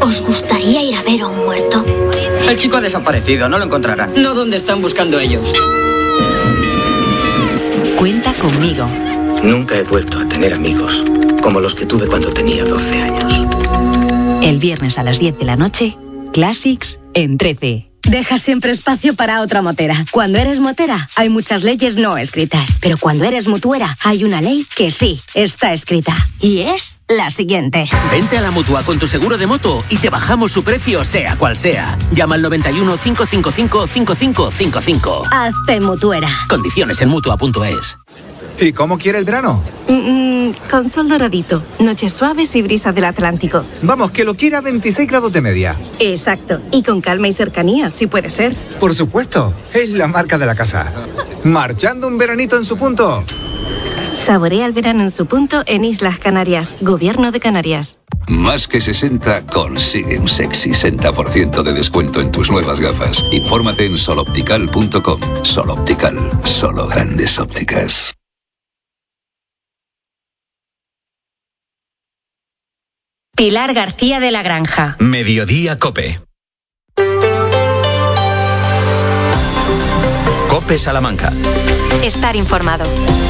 ¿Os gustaría ir a ver a un muerto? El chico ha desaparecido, no lo encontrarán. No donde están buscando ellos. Cuenta conmigo. Nunca he vuelto a tener amigos como los que tuve cuando tenía 12 años. El viernes a las 10 de la noche, Classics en 13. Deja siempre espacio para otra motera. Cuando eres motera, hay muchas leyes no escritas. Pero cuando eres mutuera, hay una ley que sí está escrita. Y es la siguiente. Vente a la Mutua con tu seguro de moto y te bajamos su precio sea cual sea. Llama al 91 555 5555. Hazte mutuera. Condiciones en Mutua.es. ¿Y cómo quiere el verano? Con sol doradito, noches suaves y brisa del Atlántico. Vamos, que lo quiera a 26 grados de media. Exacto, y con calma y cercanía, si puede ser. Por supuesto, es la marca de la casa. Marchando un veranito en su punto. Saborea el verano en su punto en Islas Canarias, Gobierno de Canarias. Más que 60 consigue un sexy 60% de descuento en tus nuevas gafas. Infórmate en soloptical.com. Soloptical, solo grandes ópticas. Pilar García de la Granja. Mediodía COPE. COPE Salamanca. Estar informado.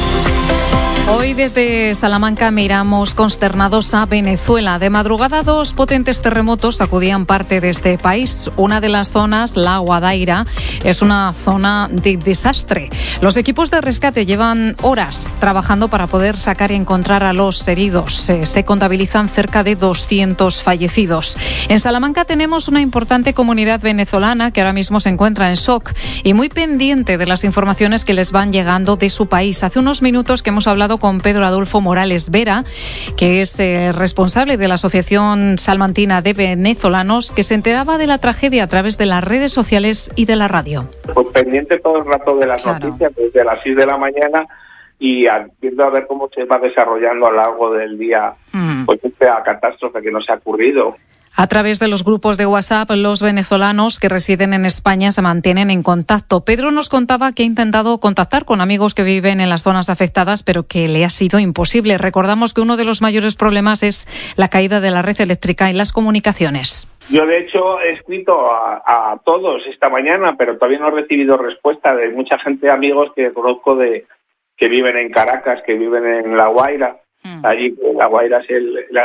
Hoy desde Salamanca miramos consternados a Venezuela. De madrugada, 2 potentes terremotos sacudían parte de este país. Una de las zonas, la Guadaira, es una zona de desastre. Los equipos de rescate llevan horas trabajando para poder sacar y encontrar a los heridos. Se contabilizan cerca de 200 fallecidos. En Salamanca tenemos una importante comunidad venezolana que ahora mismo se encuentra en shock y muy pendiente de las informaciones que les van llegando de su país. Hace unos minutos que hemos hablado con Pedro Adolfo Morales Vera, que es responsable de la Asociación Salmantina de Venezolanos, que se enteraba de la tragedia a través de las redes sociales y de la radio. Pues pendiente todo el rato de las noticias, desde las 6 de la mañana y viendo a ver cómo se va desarrollando a lo largo del día pues esta catástrofe que nos ha ocurrido. A través de los grupos de WhatsApp, los venezolanos que residen en España se mantienen en contacto. Pedro nos contaba que ha intentado contactar con amigos que viven en las zonas afectadas, pero que le ha sido imposible. Recordamos que uno de los mayores problemas es la caída de la red eléctrica y las comunicaciones. Yo, de hecho, he escrito a todos esta mañana, pero todavía no he recibido respuesta de mucha gente, amigos que conozco que viven en Caracas, que viven en La Guaira. Allí, La Guaira es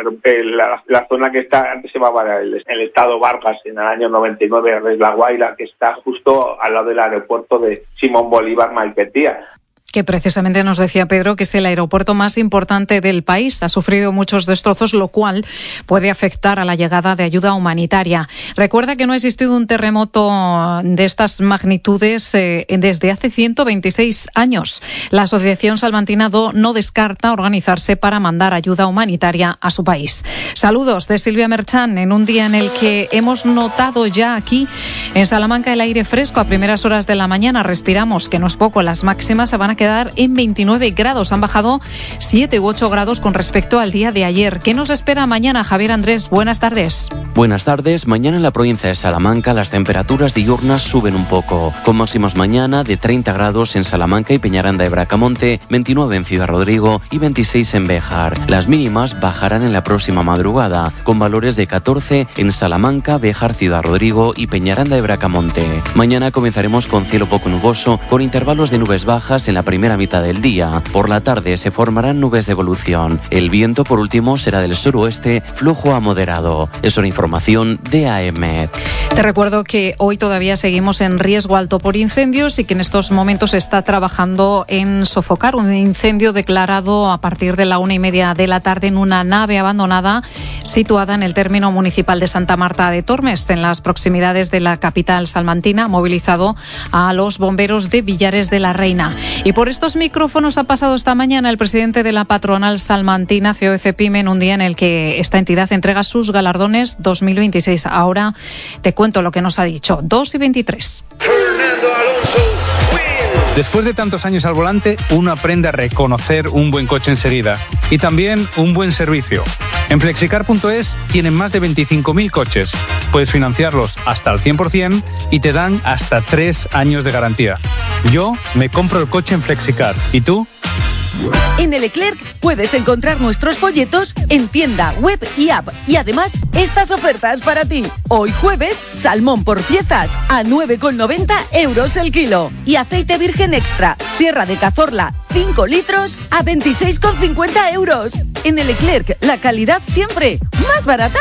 la zona que está, antes se llamaba el estado Vargas, en el año 99 es La Guaira, que está justo al lado del aeropuerto de Simón Bolívar Maiquetía. Que precisamente nos decía Pedro que es el aeropuerto más importante del país. Ha sufrido muchos destrozos, lo cual puede afectar a la llegada de ayuda humanitaria. Recuerda que no ha existido un terremoto de estas magnitudes desde hace 126 años. La Asociación Salmantina no descarta organizarse para mandar ayuda humanitaria a su país. Saludos de Silvia Merchán en un día en el que hemos notado ya aquí en Salamanca el aire fresco a primeras horas de la mañana. Respiramos, que no es poco. Las máximas se van a quedar en 29 grados. Han bajado 7 u 8 grados con respecto al día de ayer. ¿Qué nos espera mañana, Javier Andrés? Buenas tardes. Buenas tardes. Mañana en la provincia de Salamanca las temperaturas diurnas suben un poco, con máximas mañana de 30 grados en Salamanca y Peñaranda de Bracamonte, 29 en Ciudad Rodrigo y 26 en Béjar. Las mínimas bajarán en la próxima madrugada, con valores de 14 en Salamanca, Béjar, Ciudad Rodrigo y Peñaranda de Bracamonte. Mañana comenzaremos con cielo poco nuboso, con intervalos de nubes bajas en la primera mitad del día. Por la tarde se formarán nubes de evolución. El viento, por último, será del suroeste, flujo a moderado. Es una información de AEMET. Te recuerdo que hoy todavía seguimos en riesgo alto por incendios y que en estos momentos se está trabajando en sofocar un incendio declarado a partir de la 1:30 de la tarde en una nave abandonada situada en el término municipal de Santa Marta de Tormes, en las proximidades de la capital salmantina. Ha movilizado a los bomberos de Villares de la Reina. Y por estos micrófonos ha pasado esta mañana el presidente de la patronal salmantina, FEOECEPYME, en un día en el que esta entidad entrega sus galardones 2026. Ahora te cuento lo que nos ha dicho. 2:23. Después de tantos años al volante, uno aprende a reconocer un buen coche enseguida y también un buen servicio. En Flexicar.es tienen más de 25.000 coches. Puedes financiarlos hasta al 100% y te dan hasta 3 años de garantía. Yo me compro el coche en Flexicar. ¿Y tú? En el Leclerc puedes encontrar nuestros folletos en tienda, web y app. Y además, estas ofertas para ti. Hoy jueves, salmón por piezas a 9,90 € el kilo. Y aceite virgen extra, Sierra de Cazorla, 5 litros a 26,50 €. En el Leclerc, la calidad siempre más barata.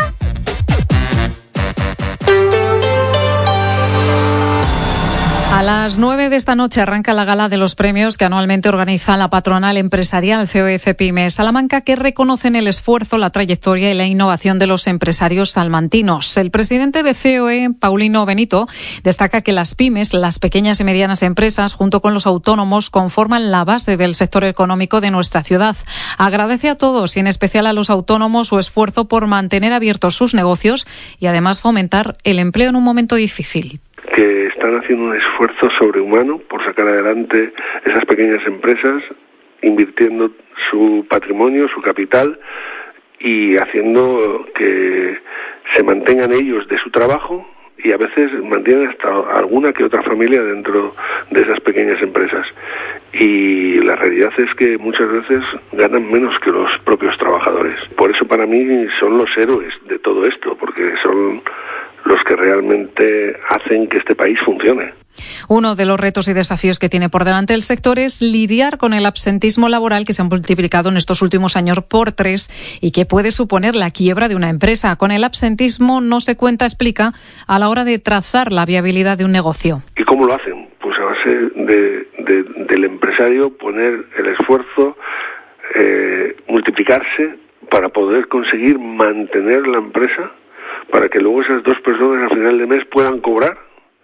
A las 9 de esta noche arranca la gala de los premios que anualmente organiza la patronal empresarial COE-CEPIME Salamanca, que reconocen el esfuerzo, la trayectoria y la innovación de los empresarios salmantinos. El presidente de COE, Paulino Benito, destaca que las pymes, las pequeñas y medianas empresas, junto con los autónomos, conforman la base del sector económico de nuestra ciudad. Agradece a todos y en especial a los autónomos su esfuerzo por mantener abiertos sus negocios y además fomentar el empleo en un momento difícil. Que están haciendo un esfuerzo sobrehumano por sacar adelante esas pequeñas empresas, invirtiendo su patrimonio, su capital y haciendo que se mantengan ellos de su trabajo y a veces mantienen hasta alguna que otra familia dentro de esas pequeñas empresas. Y la realidad es que muchas veces ganan menos que los propios trabajadores. Por eso para mí son los héroes de todo esto, porque son los que realmente hacen que este país funcione. Uno de los retos y desafíos que tiene por delante el sector es lidiar con el absentismo laboral que se ha multiplicado en estos últimos años por 3 y que puede suponer la quiebra de una empresa. Con el absentismo no se cuenta, explica, a la hora de trazar la viabilidad de un negocio. ¿Y cómo lo hacen? Pues a base del empresario poner el esfuerzo, multiplicarse para poder conseguir mantener la empresa, para que luego esas dos personas al final de mes puedan cobrar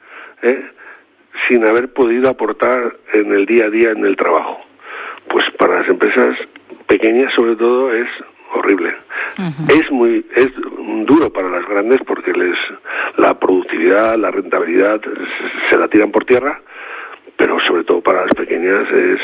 sin haber podido aportar en el día a día en el trabajo. Pues para las empresas pequeñas sobre todo es horrible. Uh-huh. Es duro para las grandes porque la productividad, la rentabilidad se la tiran por tierra, pero sobre todo para las pequeñas es,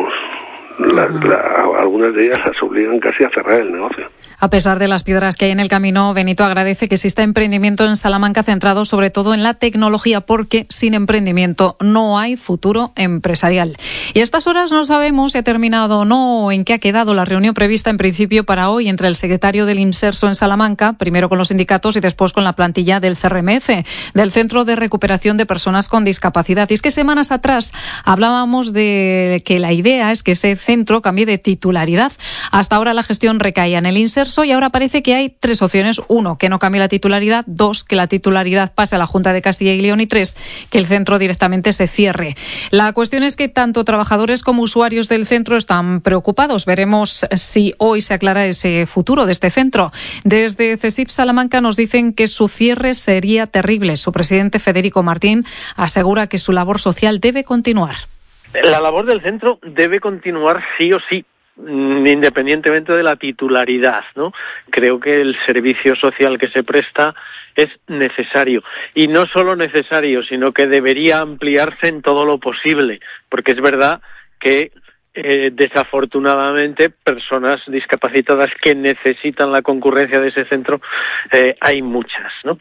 algunas de ellas las obligan casi a cerrar el negocio. A pesar de las piedras que hay en el camino, Benito agradece que exista emprendimiento en Salamanca centrado sobre todo en la tecnología, porque sin emprendimiento no hay futuro empresarial. Y a estas horas no sabemos si ha terminado o no, en qué ha quedado la reunión prevista en principio para hoy entre el secretario del Inserso en Salamanca, primero con los sindicatos y después con la plantilla del CRMF, del Centro de Recuperación de Personas con Discapacidad. Y es que semanas atrás hablábamos de que la idea es que ese centro cambie de titularidad. Hasta ahora la gestión recaía en el Inserso y ahora parece que hay 3 opciones. 1, que no cambie la titularidad. 2, que la titularidad pase a la Junta de Castilla y León. Y 3, que el centro directamente se cierre. La cuestión es que tanto trabajadores como usuarios del centro están preocupados. Veremos si hoy se aclara ese futuro de este centro. Desde CESIF Salamanca nos dicen que su cierre sería terrible. Su presidente, Federico Martín, asegura que su labor social debe continuar. La labor del centro debe continuar sí o sí, independientemente de la titularidad, ¿no? Creo que el servicio social que se presta es necesario. Y no solo necesario, sino que debería ampliarse en todo lo posible, porque es verdad que desafortunadamente personas discapacitadas que necesitan la concurrencia de ese centro hay muchas, ¿no?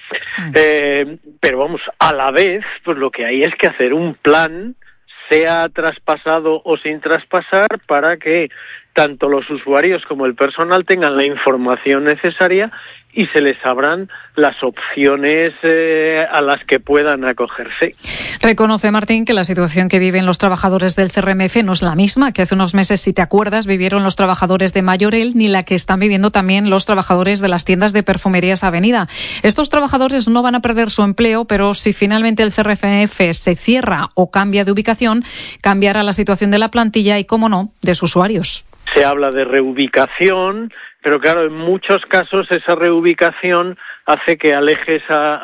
Pero vamos, a la vez, pues lo que hay es que hacer un plan, sea traspasado o sin traspasar, para que tanto los usuarios como el personal tengan la información necesaria y se les abran las opciones a las que puedan acogerse. Reconoce Martín que la situación que viven los trabajadores del CRMF no es la misma que hace unos meses, si te acuerdas, vivieron los trabajadores de Mayorel, ni la que están viviendo también los trabajadores de las tiendas de Perfumerías Avenida. Estos trabajadores no van a perder su empleo, pero si finalmente el CRMF se cierra o cambia de ubicación, cambiará la situación de la plantilla y, cómo no, de sus usuarios. Se habla de reubicación, pero claro, en muchos casos esa reubicación hace que alejes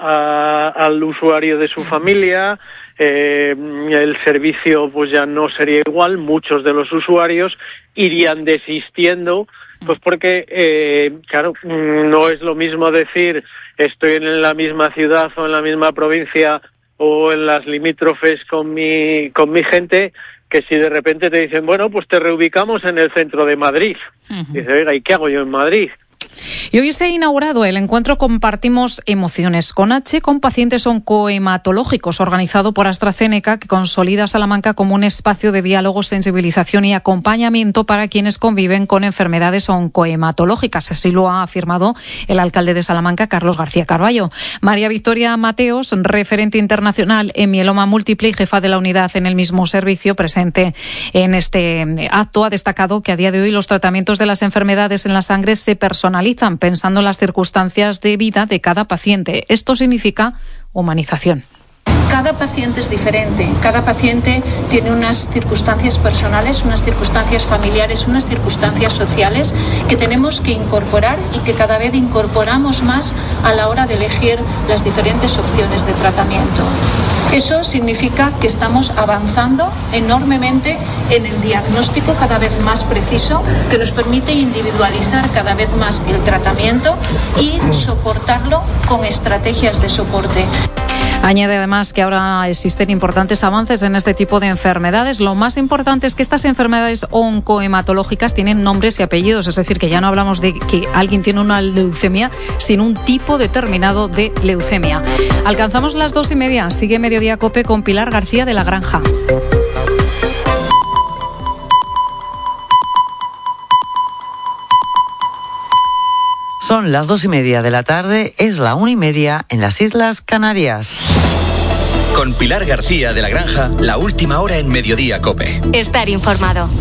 al usuario de su familia, el servicio pues ya no sería igual, muchos de los usuarios irían desistiendo, pues porque, claro, no es lo mismo decir estoy en la misma ciudad o en la misma provincia o en las limítrofes con mi gente, que si de repente te dicen, bueno, pues te reubicamos en el centro de Madrid. Uh-huh. Dices, oiga, ¿y qué hago yo en Madrid? Y hoy se ha inaugurado el encuentro Compartimos Emociones con H con pacientes oncohematológicos, organizado por AstraZeneca, que consolida Salamanca como un espacio de diálogo, sensibilización y acompañamiento para quienes conviven con enfermedades oncohematológicas. Así lo ha afirmado el alcalde de Salamanca, Carlos García Carballo. María Victoria Mateos, referente internacional en mieloma múltiple y jefa de la unidad en el mismo servicio, presente en este acto, ha destacado que a día de hoy los tratamientos de las enfermedades en la sangre se personalizan pensando en las circunstancias de vida de cada paciente. Esto significa humanización. Cada paciente es diferente, cada paciente tiene unas circunstancias personales, unas circunstancias familiares, unas circunstancias sociales que tenemos que incorporar y que cada vez incorporamos más a la hora de elegir las diferentes opciones de tratamiento. Eso significa que estamos avanzando enormemente en el diagnóstico cada vez más preciso, que nos permite individualizar cada vez más el tratamiento y soportarlo con estrategias de soporte. Añade además que ahora existen importantes avances en este tipo de enfermedades. Lo más importante es que estas enfermedades oncohematológicas tienen nombres y apellidos, es decir, que ya no hablamos de que alguien tiene una leucemia, sino un tipo determinado de leucemia. Alcanzamos las 2:30. Sigue Mediodía COPE con Pilar García de la Granja. Son las 2:30 de la tarde, es la 1:30 en las Islas Canarias. Con Pilar García de la Granja, la última hora en Mediodía COPE. Estar informado.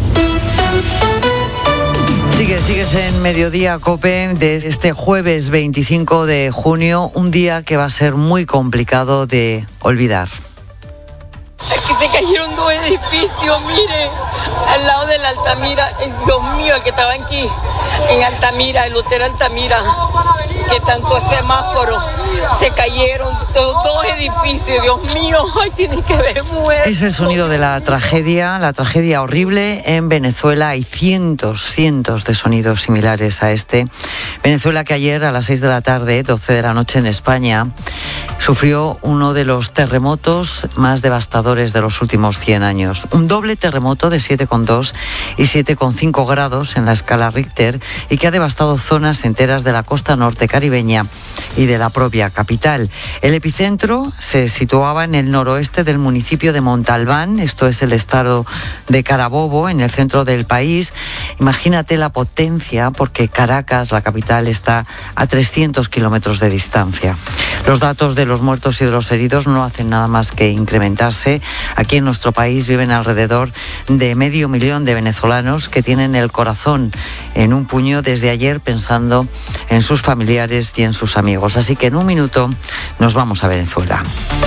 Sigues en Mediodía COPE de este jueves 25 de junio, un día que va a ser muy complicado de olvidar. Aquí se cayeron 2 edificios, mire, al lado de la Altamira. Dios mío, el que estaba aquí, en Altamira, el hotel Altamira, que tanto semáforo, se cayeron 2 edificios. Dios mío, ay, tienen que ver muertos. Es el sonido de la tragedia horrible en Venezuela. Hay cientos de sonidos similares a este. Venezuela, que ayer a las 6 de la tarde, 12 de la noche en España, sufrió uno de los terremotos más devastadores de los últimos 100 años. Un doble terremoto de 7,2 y 7,5 grados en la escala Richter y que ha devastado zonas enteras de la costa norte caribeña y de la propia capital. El epicentro se situaba en el noroeste del municipio de Montalbán, esto es el estado de Carabobo, en el centro del país. Imagínate la potencia, porque Caracas, la capital, está a 300 kilómetros de distancia. Los datos de los muertos y de los heridos no hacen nada más que incrementarse. Aquí en nuestro país viven alrededor de 500.000 de venezolanos que tienen el corazón en un puño desde ayer pensando en sus familiares y en sus amigos. Así que en un minuto nos vamos a Venezuela.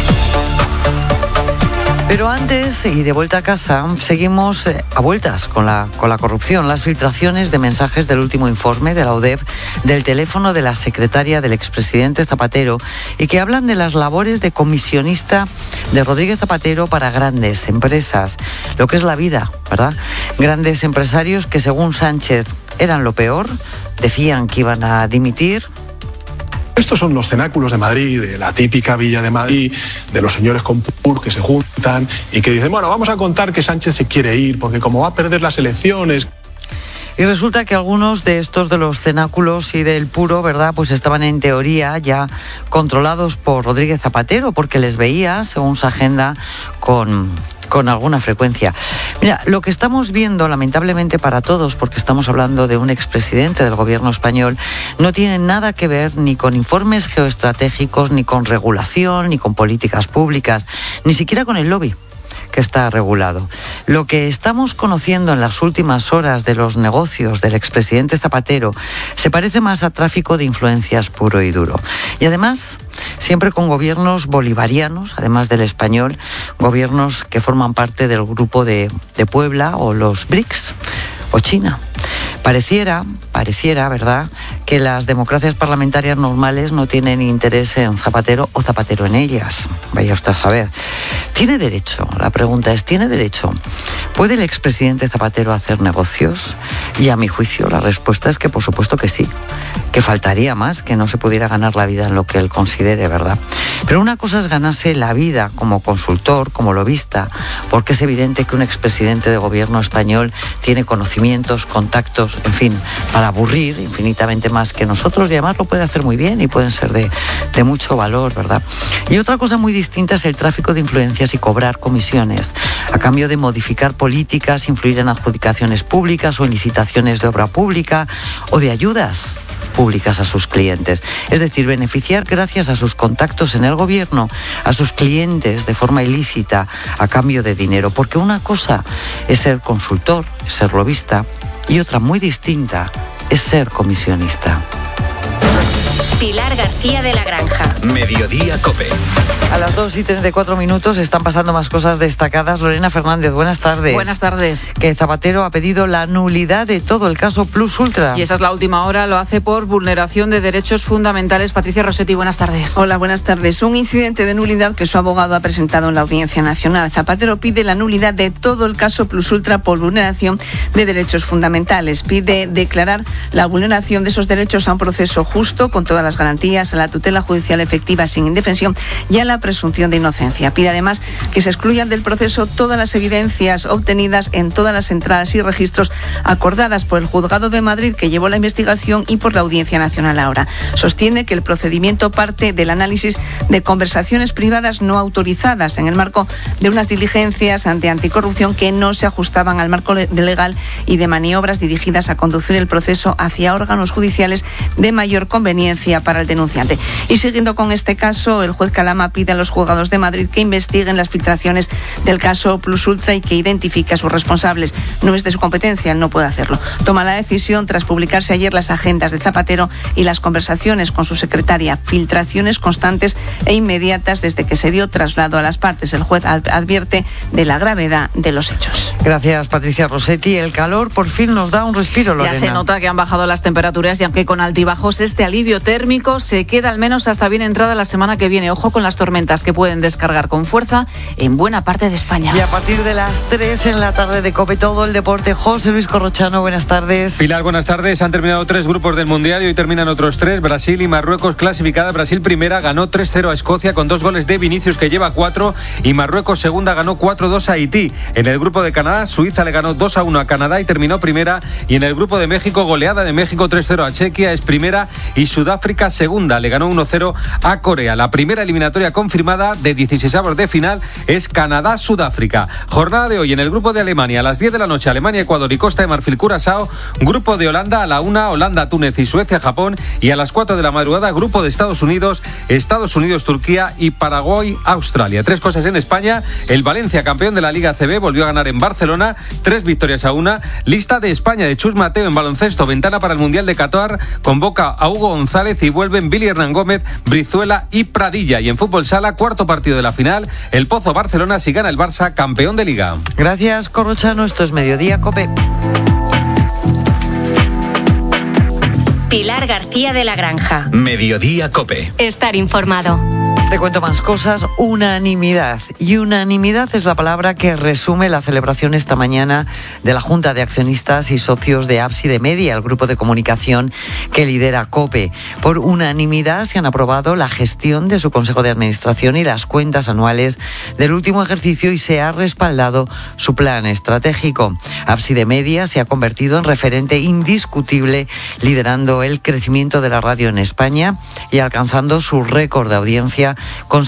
Pero antes, y de vuelta a casa, seguimos a vueltas con la corrupción. Las filtraciones de mensajes del último informe de la UDEF del teléfono de la secretaria del expresidente Zapatero y que hablan de las labores de comisionista de Rodríguez Zapatero para grandes empresas. Lo que es la vida, ¿verdad? Grandes empresarios que, según Sánchez, eran lo peor, decían que iban a dimitir. Estos son los cenáculos de Madrid, de la típica Villa de Madrid, de los señores con pur que se juntan y que dicen, bueno, vamos a contar que Sánchez se quiere ir porque como va a perder las elecciones. Y resulta que algunos de estos de los cenáculos y del puro, ¿verdad?, pues estaban en teoría ya controlados por Rodríguez Zapatero porque les veía, según su agenda, con alguna frecuencia. Mira, lo que estamos viendo, lamentablemente para todos, porque estamos hablando de un expresidente del gobierno español, no tiene nada que ver ni con informes geoestratégicos, ni con regulación, ni con políticas públicas, ni siquiera con el lobby que está regulado. Lo que estamos conociendo en las últimas horas de los negocios del expresidente Zapatero se parece más a tráfico de influencias puro y duro. Y además, siempre con gobiernos bolivarianos, además del español, gobiernos que forman parte del grupo de Puebla o los BRICS o China. Pareciera, ¿verdad?, que las democracias parlamentarias normales no tienen interés en Zapatero o Zapatero en ellas. Vaya usted a saber. ¿Tiene derecho? La pregunta es, ¿tiene derecho? ¿Puede el expresidente Zapatero hacer negocios? Y a mi juicio la respuesta es que por supuesto que sí. Que faltaría más que no se pudiera ganar la vida en lo que él considere, ¿verdad? Pero una cosa es ganarse la vida como consultor, como lobista, porque es evidente que un expresidente de gobierno español tiene conocimientos, contactos, en fin, para aburrir infinitamente más que nosotros, y además lo puede hacer muy bien y pueden ser de mucho valor, ¿verdad? Y otra cosa muy distinta es el tráfico de influencias y cobrar comisiones a cambio de modificar políticas, influir en adjudicaciones públicas o en licitaciones de obra pública o de ayudas públicas a sus clientes. Es decir, beneficiar gracias a sus contactos en el gobierno a sus clientes de forma ilícita a cambio de dinero. Porque una cosa es ser consultor, es ser lobista, y otra muy distinta es ser comisionista. Pilar García de la Granja. Mediodía COPE. A las 2:34 están pasando más cosas destacadas. Lorena Fernández, buenas tardes. Buenas tardes. Que Zapatero ha pedido la nulidad de todo el caso Plus Ultra. Y esa es la última hora, lo hace por vulneración de derechos fundamentales. Patricia Rossetti, buenas tardes. Hola, buenas tardes. Un incidente de nulidad que su abogado ha presentado en la Audiencia Nacional. Zapatero pide la nulidad de todo el caso Plus Ultra por vulneración de derechos fundamentales. Pide declarar la vulneración de esos derechos a un proceso justo, con todas las garantías, a la tutela judicial efectiva sin indefensión y a la presunción de inocencia. Pide además que se excluyan del proceso todas las evidencias obtenidas en todas las entradas y registros acordadas por el Juzgado de Madrid que llevó la investigación y por la Audiencia Nacional ahora. Sostiene que el procedimiento parte del análisis de conversaciones privadas no autorizadas en el marco de unas diligencias ante anticorrupción que no se ajustaban al marco legal y de maniobras dirigidas a conducir el proceso hacia órganos judiciales de mayor conveniencia para el denunciante. Y siguiendo con este caso, el juez Calama pide a los juzgados de Madrid que investiguen las filtraciones del caso Plus Ultra y que identifique a sus responsables. No es de su competencia, no puede hacerlo. Toma la decisión tras publicarse ayer las agendas de Zapatero y las conversaciones con su secretaria, filtraciones constantes e inmediatas desde que se dio traslado a las partes. El juez advierte de la gravedad de los hechos. Gracias, Patricia Rossetti. El calor por fin nos da un respiro, Lorena. Ya se nota que han bajado las temperaturas y aunque con altibajos este alivio térmico se queda al menos hasta bien entrada la semana que viene. Ojo con las tormentas que pueden descargar con fuerza en buena parte de España. Y a partir de las 3 en la tarde de COPE, todo el deporte. José Luis Corrochano, buenas tardes. Pilar, buenas tardes. Han terminado 3 grupos del Mundial y hoy terminan otros 3. Brasil y Marruecos clasificada. Brasil primera ganó 3-0 a Escocia con 2 goles de Vinicius, que lleva 4, y Marruecos segunda ganó 4-2 a Haití. En el grupo de Canadá, Suiza le ganó 2-1 a Canadá y terminó primera. Y en el grupo de México, goleada de México 3-0 a Chequia, es primera, y Sudáfrica segunda, le ganó 1-0 a Corea. La primera eliminatoria confirmada de 16avos de final es Canadá-Sudáfrica. Jornada de hoy en el grupo de Alemania a las 10 de la noche, Alemania, Ecuador y Costa de Marfil, Curazao. Grupo de Holanda a la 1, Holanda, Túnez y Suecia, Japón. Y a las 4 de la madrugada, grupo de Estados Unidos, Turquía y Paraguay, Australia. 3 cosas en España. El Valencia, campeón de la Liga ACB, volvió a ganar en Barcelona, 3-1. Lista de España de Chus Mateo en baloncesto, ventana para el Mundial de Qatar, convoca a Hugo González y vuelven Billy Hernán Gómez, Brizuela y Pradilla. Y en fútbol sala, cuarto partido de la final, el Pozo Barcelona si gana el Barça, campeón de Liga. Gracias, Corrochano. Esto es Mediodía COPE. Pilar García de la Granja. Mediodía COPE. Estar informado. Te cuento más cosas. Unanimidad. Y unanimidad es la palabra que resume la celebración esta mañana de la Junta de Accionistas y Socios de Ábside Media, el grupo de comunicación que lidera COPE. Por unanimidad se han aprobado la gestión de su Consejo de Administración y las cuentas anuales del último ejercicio y se ha respaldado su plan estratégico. Ábside Media se ha convertido en referente indiscutible, liderando el crecimiento de la radio en España y alcanzando su récord de audiencia con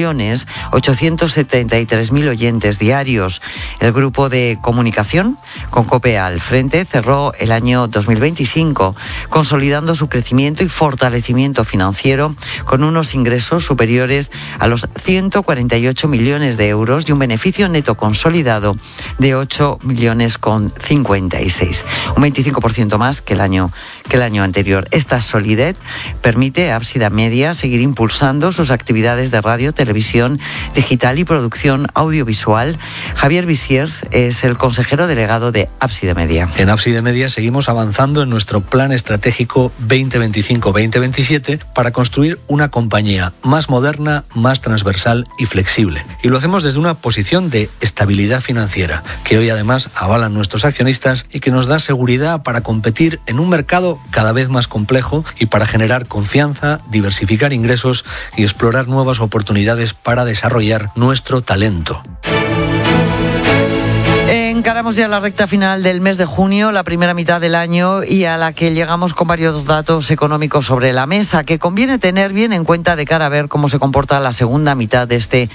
6.873.000 oyentes diarios. El grupo de comunicación, con COPE al frente, cerró el año 2025 consolidando su crecimiento y fortalecimiento financiero con unos ingresos superiores a los 148 millones de euros y un beneficio neto consolidado de 8 millones con 56, un 25% más que el año anterior. Esta solidez permite a Ábside Media seguir impulsando sus actividades de radio, televisión, digital y producción audiovisual. Javier Visiers es el consejero delegado de Ábside Media. En Ábside Media seguimos avanzando en nuestro plan estratégico 2025-2027 para construir una compañía más moderna, más transversal y flexible. Y lo hacemos desde una posición de estabilidad financiera, que hoy además avalan nuestros accionistas y que nos da seguridad para competir en un mercado cada vez más complejo y para generar confianza, diversificar ingresos y explorar nuevas oportunidades para desarrollar nuestro talento. Encaramos ya la recta final del mes de junio, la primera mitad del año, y a la que llegamos con varios datos económicos sobre la mesa que conviene tener bien en cuenta de cara a ver cómo se comporta la segunda mitad de este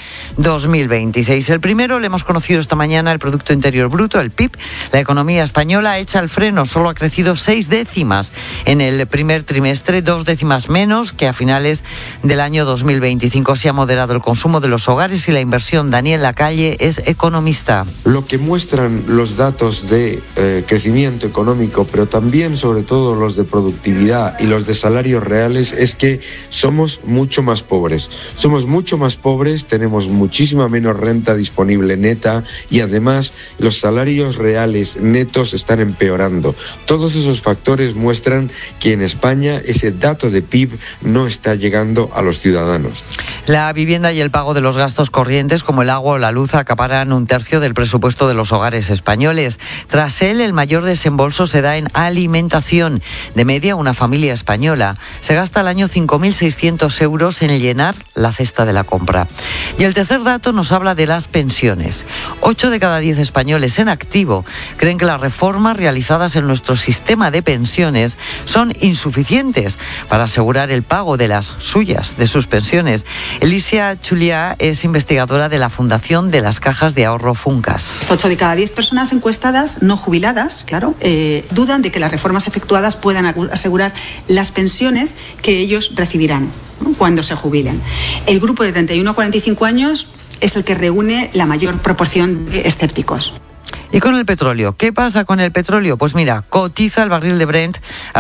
2026. El primero lo hemos conocido esta mañana, el Producto Interior Bruto, el PIB. La economía española echa el freno, solo ha crecido 6 décimas en el primer trimestre, 2 décimas menos que a finales del año 2025. Se ha moderado el consumo de los hogares y la inversión. Daniel Lacalle es economista. Lo que muestran los datos de crecimiento económico, pero también sobre todo los de productividad y los de salarios reales, es que somos mucho más pobres. Somos mucho más pobres, tenemos muchísima menos renta disponible neta y además los salarios reales netos están empeorando. Todos esos factores muestran que en España ese dato de PIB no está llegando a los ciudadanos. La vivienda y el pago de los gastos corrientes como el agua o la luz acaparan un tercio del presupuesto de los hogares españoles. Tras él, el mayor desembolso se da en alimentación. De media, una familia española se gasta al año 5.600 euros en llenar la cesta de la compra. Y el tercer dato nos habla de las pensiones. 8 de cada 10 españoles en activo creen que las reformas realizadas en nuestro sistema de pensiones son insuficientes para asegurar el pago de las suyas, de sus pensiones. Alicia Chuliá es investigadora de la Fundación de las Cajas de Ahorro Funcas. 8 de cada 10 personas encuestadas, no jubiladas, claro, dudan de que las reformas efectuadas puedan asegurar las pensiones que ellos recibirán, ¿no?, cuando se jubilen. El grupo de 31 a 45 años es el que reúne la mayor proporción de escépticos. Y con el petróleo, ¿qué pasa con el petróleo? Pues mira, cotiza el barril de Brent a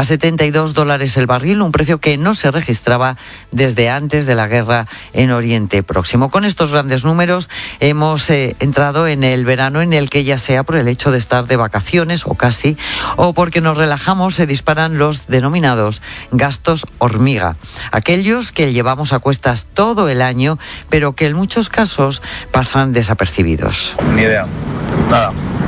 $72 el barril, un precio que no se registraba desde antes de la guerra en Oriente Próximo. Con estos grandes números hemos entrado en el verano en el que, ya sea por el hecho de estar de vacaciones o casi, o porque nos relajamos, se disparan los denominados gastos hormiga. Aquellos que llevamos a cuestas todo el año, pero que en muchos casos pasan desapercibidos. Ni idea, nada.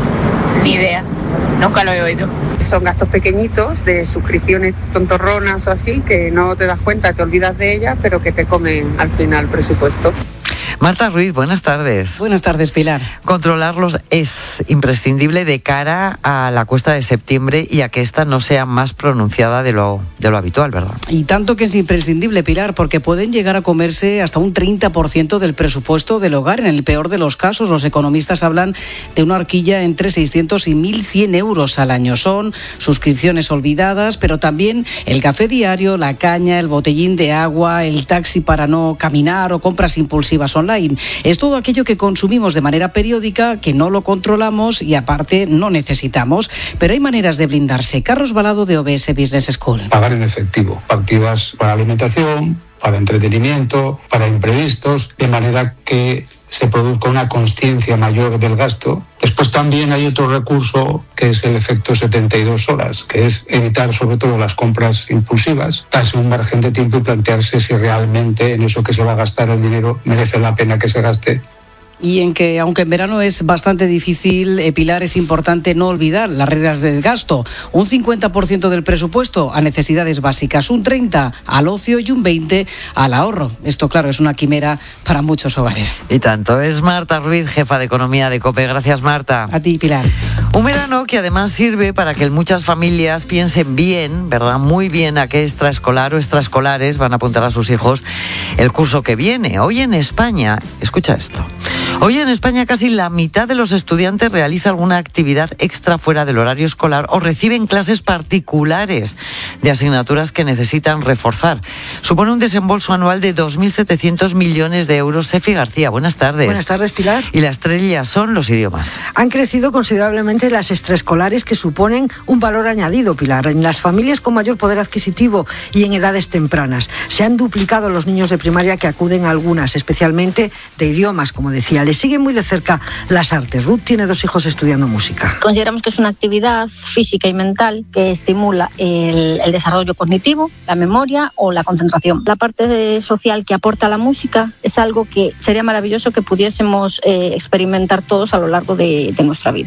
Ni idea, nunca lo he oído. Son gastos pequeñitos de suscripciones tontorronas o así, que no te das cuenta, te olvidas de ellas, pero que te comen al final el presupuesto. Marta Ruiz, buenas tardes. Buenas tardes, Pilar. Controlarlos es imprescindible de cara a la cuesta de septiembre y a que esta no sea más pronunciada de lo habitual, ¿verdad? Y tanto que es imprescindible, Pilar, porque pueden llegar a comerse hasta un 30% del presupuesto del hogar. En el peor de los casos, los economistas hablan de una horquilla entre 600 y 1.100 euros al año. Son suscripciones olvidadas, pero también el café diario, la caña, el botellín de agua, el taxi para no caminar o compras impulsivas online. Es todo aquello que consumimos de manera periódica, que no lo controlamos y aparte no necesitamos. Pero hay maneras de blindarse. Carlos Balado, de OBS Business School. Pagar en efectivo. Partidas para alimentación, para entretenimiento, para imprevistos, de manera que se produzca una consciencia mayor del gasto. Después también hay otro recurso que es el efecto 72 horas, que es evitar sobre todo las compras impulsivas, darse un margen de tiempo y plantearse si realmente en eso que se va a gastar el dinero merece la pena que se gaste. Y en que, aunque en verano es bastante difícil, Pilar, es importante no olvidar las reglas del gasto. Un 50% del presupuesto a necesidades básicas, un 30% al ocio y un 20% al ahorro. Esto, claro, es una quimera para muchos hogares. Y tanto. Es Marta Ruiz, jefa de Economía de COPE. Gracias, Marta. A ti, Pilar. Un verano que además sirve para que muchas familias piensen bien, ¿verdad? Muy bien a qué extraescolar o extraescolares van a apuntar a sus hijos el curso que viene. Hoy en España, escucha esto. Hoy en España casi la mitad de los estudiantes realiza alguna actividad extra fuera del horario escolar o reciben clases particulares de asignaturas que necesitan reforzar. Supone un desembolso anual de 2.700 millones de euros. Sefi García, buenas tardes. Buenas tardes, Pilar. Y la estrella son los idiomas. Han crecido considerablemente las extraescolares, que suponen un valor añadido, Pilar, en las familias con mayor poder adquisitivo y en edades tempranas. Se han duplicado los niños de primaria que acuden a algunas, especialmente de idiomas, como decía. Les siguen muy de cerca las artes. Ruth tiene 2 hijos estudiando música. Consideramos que es una actividad física y mental que estimula el desarrollo cognitivo, la memoria o la concentración. La parte social que aporta la música es algo que sería maravilloso que pudiésemos experimentar todos a lo largo de nuestra vida.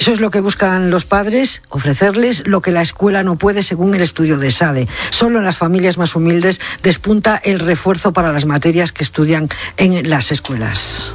Eso es lo que buscan los padres, ofrecerles lo que la escuela no puede, según el estudio de SADE. Solo en las familias más humildes despunta el refuerzo para las materias que estudian en las escuelas.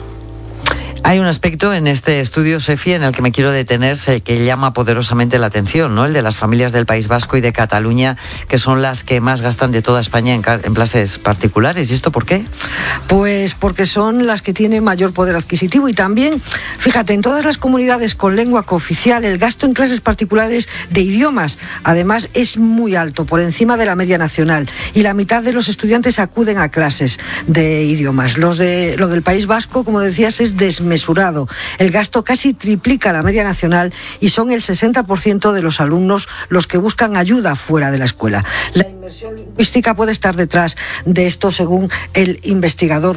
Hay un aspecto en este estudio, Sefi, en el que me quiero detener, que llama poderosamente la atención, ¿no? El de las familias del País Vasco y de Cataluña, que son las que más gastan de toda España en clases particulares. ¿Y esto por qué? Pues porque son las que tienen mayor poder adquisitivo y también, fíjate, en todas las comunidades con lengua cooficial, el gasto en clases particulares de idiomas, además, es muy alto, por encima de la media nacional. Y la mitad de los estudiantes acuden a clases de idiomas. Lo del País Vasco, como decías, es desmesurado. El gasto casi triplica la media nacional y son el 60% de los alumnos los que buscan ayuda fuera de la escuela. La inmersión lingüística puede estar detrás de esto, según el investigador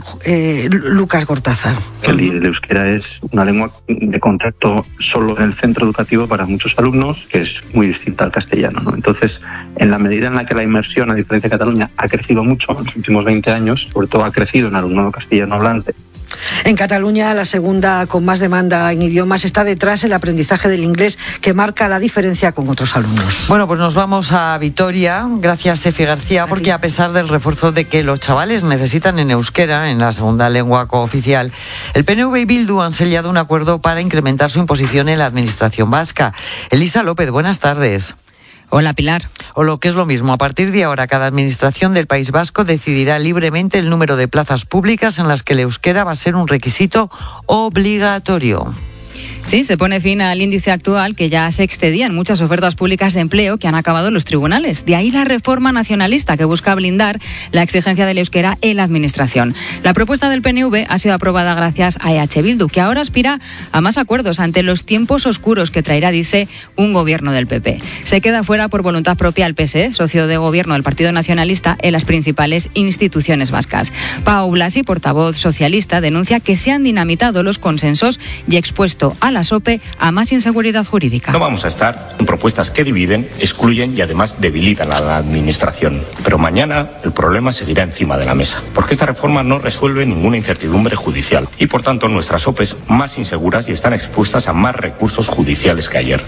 Lucas Gortaza. El euskera es una lengua de contacto solo en el centro educativo para muchos alumnos, que es muy distinta al castellano, ¿no? Entonces, en la medida en la que la inmersión, a diferencia de Cataluña, ha crecido mucho en los últimos 20 años, sobre todo ha crecido en alumnado castellano hablante. En Cataluña, la segunda con más demanda en idiomas, está detrás el aprendizaje del inglés, que marca la diferencia con otros alumnos. Bueno, pues nos vamos a Vitoria. Gracias, Sefi García, porque a pesar del refuerzo de que los chavales necesitan en euskera, en la segunda lengua cooficial, el PNV y Bildu han sellado un acuerdo para incrementar su imposición en la administración vasca. Elisa López, buenas tardes. Hola, Pilar. O lo que es lo mismo, a partir de ahora cada administración del País Vasco decidirá libremente el número de plazas públicas en las que el euskera va a ser un requisito obligatorio. Sí, se pone fin al índice actual, que ya se excedía en muchas ofertas públicas de empleo que han acabado en los tribunales. De ahí la reforma nacionalista, que busca blindar la exigencia del euskera en la administración. La propuesta del PNV ha sido aprobada gracias a EH Bildu, que ahora aspira a más acuerdos ante los tiempos oscuros que traerá, dice, un gobierno del PP. Se queda fuera por voluntad propia el PSE, socio de gobierno del Partido Nacionalista en las principales instituciones vascas. Pau Blasi, portavoz socialista, denuncia que se han dinamitado los consensos y expuesto a la SOPE a más inseguridad jurídica. No vamos a estar en propuestas que dividen, excluyen y además debilitan a la administración. Pero mañana el problema seguirá encima de la mesa, porque esta reforma no resuelve ninguna incertidumbre judicial y por tanto nuestras SOPEs más inseguras y están expuestas a más recursos judiciales que ayer.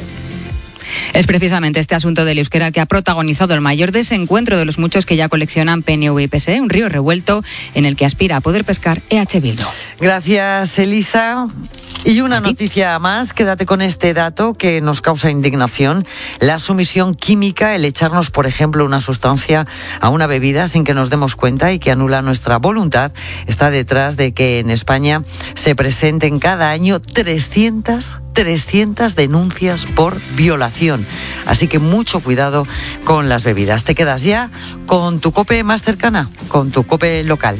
Es precisamente este asunto del euskera el que ha protagonizado el mayor desencuentro de los muchos que ya coleccionan PNV y PSE, un río revuelto en el que aspira a poder pescar EH Bildu. Gracias, Elisa. Y una noticia más, quédate con este dato que nos causa indignación. La sumisión química, el echarnos, por ejemplo, una sustancia a una bebida sin que nos demos cuenta y que anula nuestra voluntad, está detrás de que en España se presenten cada año 300 denuncias por violación. Así que mucho cuidado con las bebidas. Te quedas ya con tu COPE más cercana, con tu COPE local.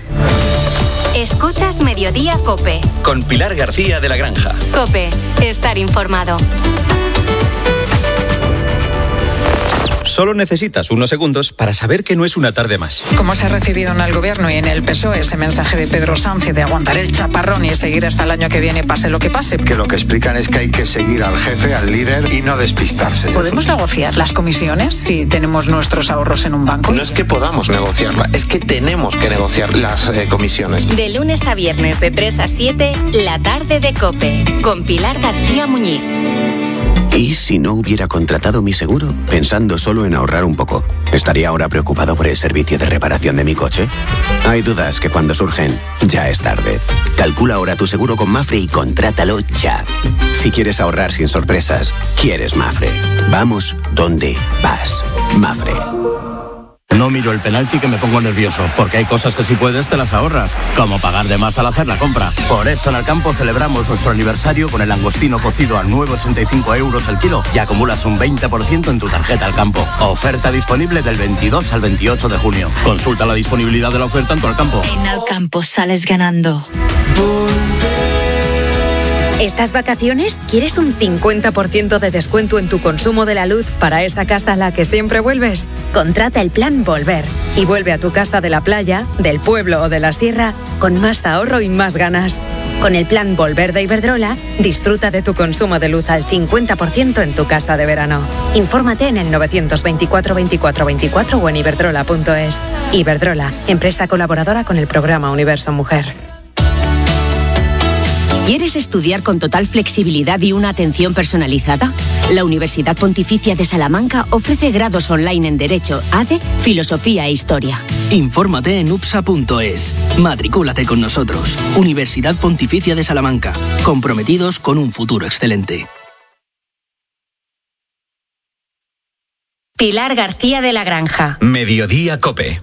Escuchas Mediodía COPE. Con Pilar García de la Granja. COPE, estar informado. Solo necesitas unos segundos para saber que no es una tarde más. ¿Cómo se ha recibido en el Gobierno y en el PSOE ese mensaje de Pedro Sánchez de aguantar el chaparrón y seguir hasta el año que viene, pase lo que pase? Que lo que explican es que hay que seguir al jefe, al líder y no despistarse. ¿Podemos negociar las comisiones si tenemos nuestros ahorros en un banco? No es que podamos negociarla, es que tenemos que negociar las comisiones. De lunes a viernes de 3 a 7, la tarde de COPE, con Pilar García Muñiz. ¿Y si no hubiera contratado mi seguro, pensando solo en ahorrar un poco? ¿Estaría ahora preocupado por el servicio de reparación de mi coche? Hay dudas que cuando surgen, ya es tarde. Calcula ahora tu seguro con Mafre y contrátalo ya. Si quieres ahorrar sin sorpresas, quieres Mafre. Vamos donde vas. Mafre. No miro el penalti que me pongo nervioso, porque hay cosas que si puedes te las ahorras, como pagar de más al hacer la compra. Por eso en Alcampo celebramos nuestro aniversario con el langostino cocido a 9,85 euros el kilo y acumulas un 20% en tu tarjeta Alcampo. Oferta disponible del 22 al 28 de junio. Consulta la disponibilidad de la oferta en tu Alcampo. En Alcampo sales ganando. ¿Estas vacaciones quieres un 50% de descuento en tu consumo de la luz para esa casa a la que siempre vuelves? Contrata el plan Volver y vuelve a tu casa de la playa, del pueblo o de la sierra con más ahorro y más ganas. Con el plan Volver de Iberdrola, disfruta de tu consumo de luz al 50% en tu casa de verano. Infórmate en el 924 24 24 o en iberdrola.es. Iberdrola, empresa colaboradora con el programa Universo Mujer. ¿Quieres estudiar con total flexibilidad y una atención personalizada? La Universidad Pontificia de Salamanca ofrece grados online en Derecho, ADE, Filosofía e Historia. Infórmate en upsa.es. Matricúlate con nosotros. Universidad Pontificia de Salamanca. Comprometidos con un futuro excelente. Pilar García de la Granja. Mediodía COPE.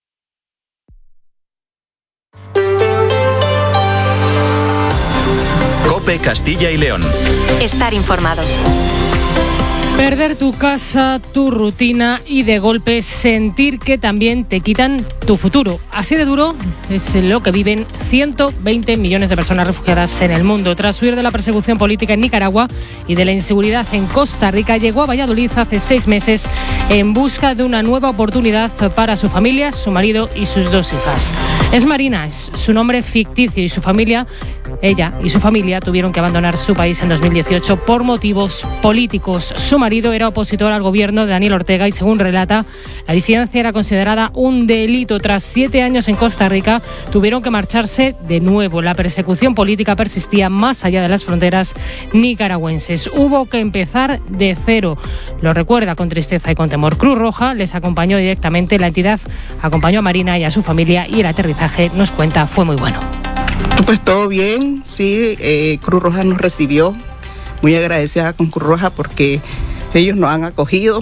COPE Castilla y León. Estar informados. Perder tu casa, tu rutina y de golpe sentir que también te quitan tu futuro. Así de duro es lo que viven 120 millones de personas refugiadas en el mundo. Tras huir de la persecución política en Nicaragua y de la inseguridad en Costa Rica, llegó a Valladolid hace 6 meses en busca de una nueva oportunidad para su familia, su marido y sus 2 hijas. Es Marina, es su nombre ficticio, y su familia, ella y su familia, tuvieron que abandonar su país en 2018 por motivos políticos. Su marido era opositor al gobierno de Daniel Ortega y, según relata, la disidencia era considerada un delito. Tras 7 años en Costa Rica, tuvieron que marcharse de nuevo. La persecución política persistía más allá de las fronteras nicaragüenses. Hubo que empezar de cero. Lo recuerda con tristeza y con temor. Cruz Roja les acompañó directamente. La entidad acompañó a Marina y a su familia, y el aterrizaje, nos cuenta, fue muy bueno. Pues todo bien, sí. Cruz Roja nos recibió. Muy agradecida con Cruz Roja porque ellos nos han acogido.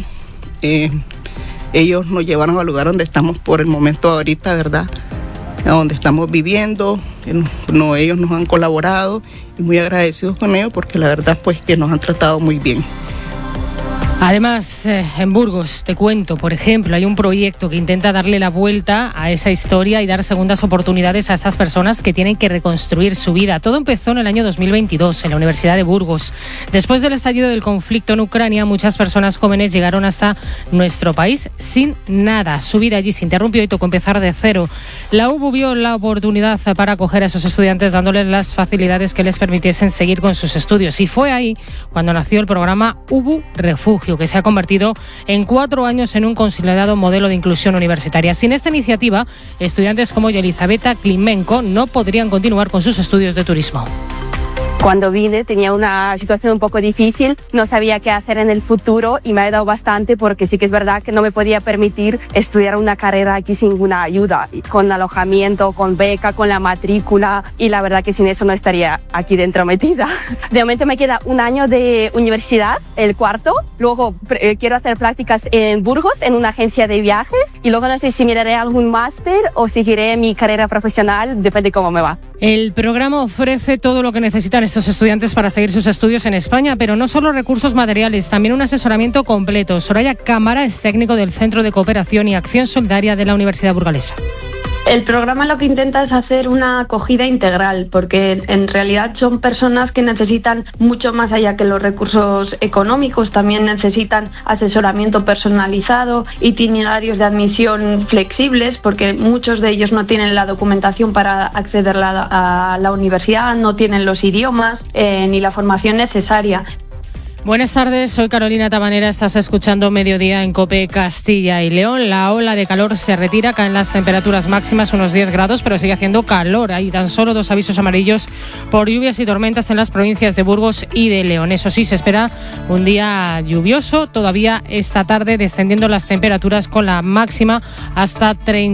Ellos nos llevaron al lugar donde estamos por el momento ahorita, ¿verdad? Donde estamos viviendo. Ellos nos han colaborado y muy agradecidos con ellos porque la verdad pues que nos han tratado muy bien. Además, en Burgos, te cuento, por ejemplo, hay un proyecto que intenta darle la vuelta a esa historia y dar segundas oportunidades a estas personas que tienen que reconstruir su vida. Todo empezó en el año 2022 en la Universidad de Burgos. Después del estallido del conflicto en Ucrania, muchas personas jóvenes llegaron hasta nuestro país sin nada. Su vida allí se interrumpió y tocó empezar de cero. La UBU vio la oportunidad para acoger a esos estudiantes, dándoles las facilidades que les permitiesen seguir con sus estudios. Y fue ahí cuando nació el programa UBU Refugio, que se ha convertido en 4 años en un consolidado modelo de inclusión universitaria. Sin esta iniciativa, estudiantes como Yelizaveta Klimenko no podrían continuar con sus estudios de turismo. Cuando vine tenía una situación un poco difícil, no sabía qué hacer en el futuro y me ha ayudado bastante porque sí que es verdad que no me podía permitir estudiar una carrera aquí sin ninguna ayuda, con alojamiento, con beca, con la matrícula, y la verdad que sin eso no estaría aquí dentro metida. De momento me queda 1 año de universidad, el 4, luego quiero hacer prácticas en Burgos en una agencia de viajes y luego no sé si miraré algún máster o seguiré mi carrera profesional, depende de cómo me va. El programa ofrece todo lo que necesitan estos estudiantes para seguir sus estudios en España, pero no solo recursos materiales, también un asesoramiento completo. Soraya Cámara es técnico del Centro de Cooperación y Acción Solidaria de la Universidad Burgalesa. El programa lo que intenta es hacer una acogida integral, porque en realidad son personas que necesitan mucho más allá que los recursos económicos, también necesitan asesoramiento personalizado, itinerarios de admisión flexibles, porque muchos de ellos no tienen la documentación para acceder a la universidad, no tienen los idiomas ni la formación necesaria. Buenas tardes, soy Carolina Tabanera, estás escuchando Mediodía en COPE Castilla y León. La ola de calor se retira, caen las temperaturas máximas unos 10 grados, pero sigue haciendo calor. Hay tan solo 2 avisos amarillos por lluvias y tormentas en las provincias de Burgos y de León. Eso sí, se espera un día lluvioso, todavía esta tarde descendiendo las temperaturas con la máxima hasta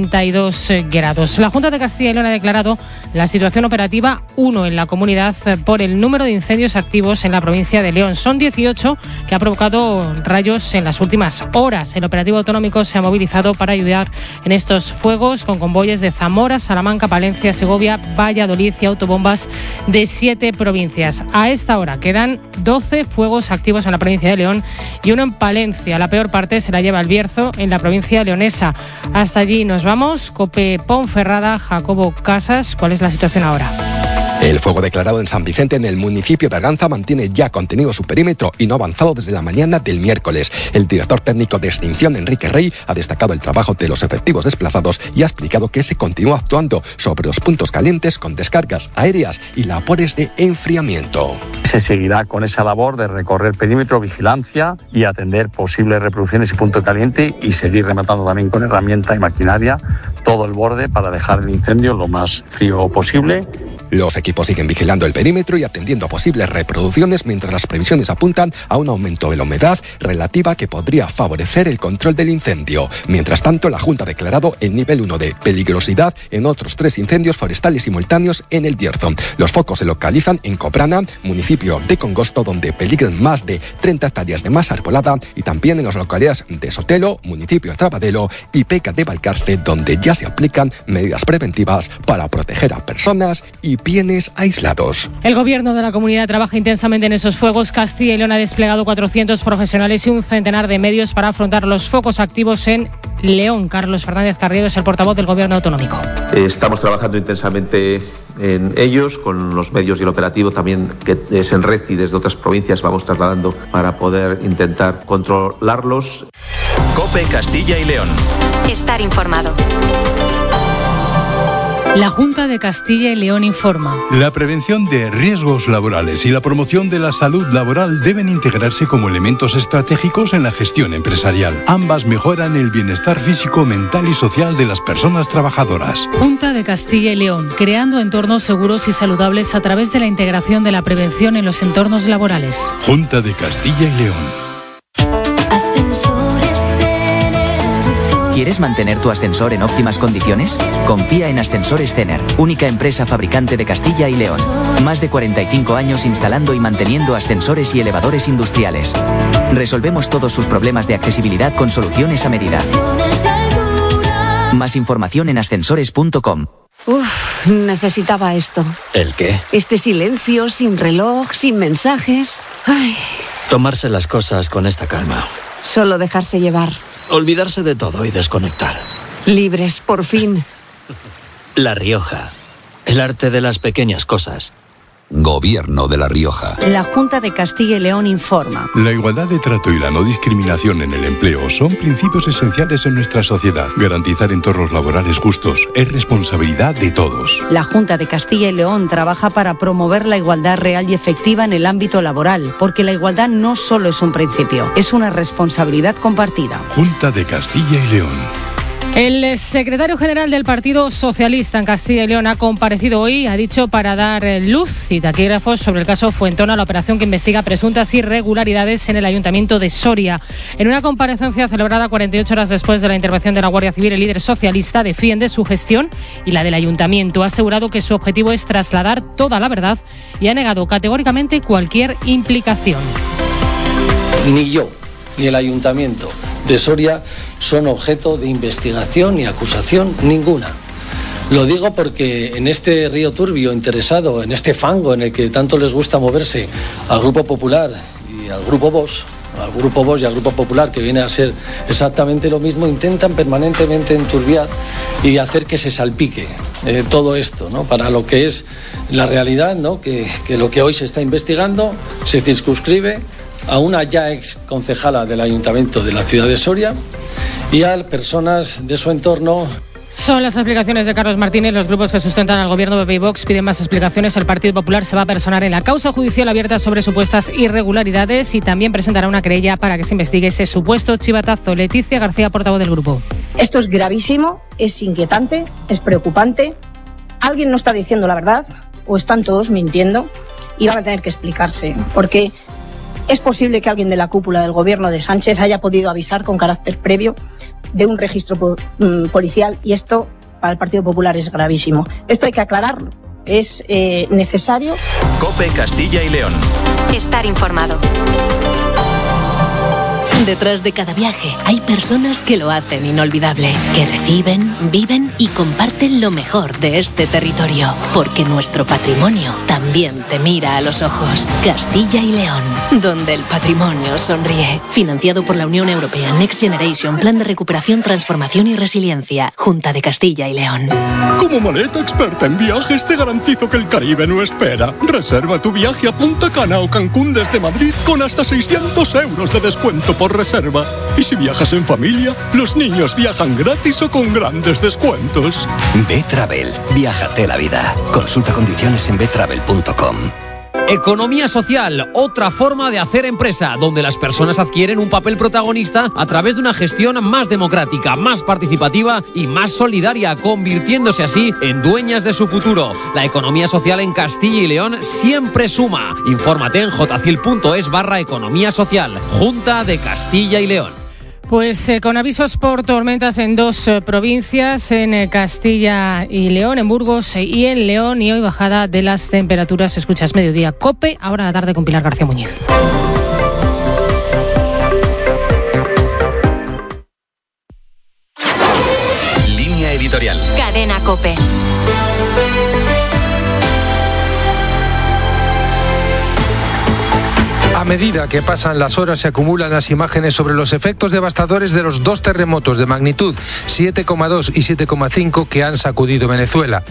32 grados. La Junta de Castilla y León ha declarado la situación operativa 1 en la comunidad por el número de incendios activos en la provincia de León. Son 18 que ha provocado rayos en las últimas horas. El operativo autonómico se ha movilizado para ayudar en estos fuegos con convoyes de Zamora, Salamanca, Palencia, Segovia, Valladolid y autobombas de 7 provincias. A esta hora quedan 12 fuegos activos en la provincia de León y 1 en Palencia. La peor parte se la lleva el Bierzo en la provincia leonesa. Hasta allí nos vamos. COPE Ponferrada, Jacobo Casas. ¿Cuál es la situación ahora? El fuego declarado en San Vicente, en el municipio de Arganza, mantiene ya contenido su perímetro y no ha avanzado desde la mañana del miércoles. El director técnico de extinción, Enrique Rey, ha destacado el trabajo de los efectivos desplazados y ha explicado que se continúa actuando sobre los puntos calientes con descargas aéreas y labores de enfriamiento. se seguirá con esa labor de recorrer perímetro, vigilancia y atender posibles reproducciones y punto caliente, y seguir rematando también con herramienta y maquinaria todo el borde para dejar el incendio lo más frío posible. Los equipos siguen vigilando el perímetro y atendiendo a posibles reproducciones, mientras las previsiones apuntan a un aumento de la humedad relativa que podría favorecer el control del incendio. Mientras tanto, la Junta ha declarado el nivel 1 de peligrosidad en otros 3 incendios forestales simultáneos en el Bierzo. Los focos se localizan en Coprana, municipio de Congosto, donde peligran más de 30 hectáreas de masa arbolada, y también en las localidades de Sotelo, municipio de Trabadelo, y Peca de Valcarce, donde ya se aplican medidas preventivas para proteger a personas y bienes aislados. El gobierno de la comunidad trabaja intensamente en esos fuegos. Castilla y León ha desplegado 400 profesionales y un centenar de medios para afrontar los focos activos en León. Carlos Fernández Carriedo es el portavoz del gobierno autonómico. Estamos trabajando intensamente en ellos, con los medios y el operativo también que es en red y desde otras provincias vamos trasladando para poder intentar controlarlos. COPE Castilla y León. Estar informado. La Junta de Castilla y León informa. La prevención de riesgos laborales y la promoción de la salud laboral deben integrarse como elementos estratégicos en la gestión empresarial. Ambas mejoran el bienestar físico, mental y social de las personas trabajadoras. Junta de Castilla y León, creando entornos seguros y saludables a través de la integración de la prevención en los entornos laborales. Junta de Castilla y León. ¿Quieres mantener tu ascensor en óptimas condiciones? Confía en Ascensores Cener, única empresa fabricante de Castilla y León. Más de 45 años instalando y manteniendo ascensores y elevadores industriales. Resolvemos todos sus problemas de accesibilidad con soluciones a medida. Más información en ascensores.com. Necesitaba esto. ¿El qué? Este silencio, sin reloj, sin mensajes. Ay. Tomarse las cosas con esta calma. Solo dejarse llevar. Olvidarse de todo y desconectar. Libres, por fin. La Rioja. El arte de las pequeñas cosas. Gobierno de La Rioja. La Junta de Castilla y León informa. La igualdad de trato y la no discriminación en el empleo son principios esenciales en nuestra sociedad. Garantizar entornos laborales justos es responsabilidad de todos. La Junta de Castilla y León trabaja para promover la igualdad real y efectiva en el ámbito laboral, porque la igualdad no solo es un principio, es una responsabilidad compartida. Junta de Castilla y León. El secretario general del Partido Socialista en Castilla y León ha comparecido hoy, ha dicho, para dar luz y taquígrafos sobre el caso Fuentona, la operación que investiga presuntas irregularidades en el Ayuntamiento de Soria. En una comparecencia celebrada 48 horas después de la intervención de la Guardia Civil, el líder socialista defiende su gestión y la del Ayuntamiento. Ha asegurado que su objetivo es trasladar toda la verdad y ha negado categóricamente cualquier implicación. Ni yo, ni el Ayuntamiento de Soria son objeto de investigación ni acusación ninguna. Lo digo porque en este río turbio interesado, en este fango en el que tanto les gusta moverse al Grupo Popular y al Grupo Vox y al Grupo Popular, que viene a ser exactamente lo mismo, intentan permanentemente enturbiar y hacer que se salpique todo esto, ¿no? Para lo que es la realidad, ¿no? Que lo que hoy se está investigando se circunscribe a una ya ex concejala del Ayuntamiento de la ciudad de Soria y a personas de su entorno. Son las explicaciones de Carlos Martínez. Los grupos que sustentan al gobierno PP y Vox piden más explicaciones. El Partido Popular se va a personar en la causa judicial abierta sobre supuestas irregularidades y también presentará una querella para que se investigue ese supuesto chivatazo. Leticia García, portavoz del grupo. Esto es gravísimo, es inquietante, es preocupante. Alguien no está diciendo la verdad o están todos mintiendo y van a tener que explicarse, porque es posible que alguien de la cúpula del gobierno de Sánchez haya podido avisar con carácter previo de un registro policial y esto para el Partido Popular es gravísimo. Esto hay que aclararlo. Es necesario. COPE Castilla y León. Estar informado. Detrás de cada viaje hay personas que lo hacen inolvidable, que reciben, viven y comparten lo mejor de este territorio, porque nuestro patrimonio también te mira a los ojos. Castilla y León, donde el patrimonio sonríe. Financiado por la Unión Europea Next Generation, Plan de Recuperación, Transformación y Resiliencia, Junta de Castilla y León. Como maleta experta en viajes, te garantizo que el Caribe no espera. Reserva tu viaje a Punta Cana o Cancún desde Madrid con hasta 600 euros de descuento por reserva. Y si viajas en familia, los niños viajan gratis o con grandes descuentos. Betravel. Viájate la vida. Consulta condiciones en betravel.com. Economía social, otra forma de hacer empresa, donde las personas adquieren un papel protagonista a través de una gestión más democrática, más participativa y más solidaria, convirtiéndose así en dueñas de su futuro. La economía social en Castilla y León siempre suma. Infórmate en jcil.es/economía social. Junta de Castilla y León. Pues con avisos por tormentas en 2 provincias, en Castilla y León, en Burgos y en León, y hoy bajada de las temperaturas. Escuchas Mediodía COPE, ahora a la tarde con Pilar García Muñiz. Línea editorial. Cadena COPE. A medida que pasan las horas se acumulan las imágenes sobre los efectos devastadores de los 2 terremotos de magnitud 7,2 y 7,5 que han sacudido Venezuela.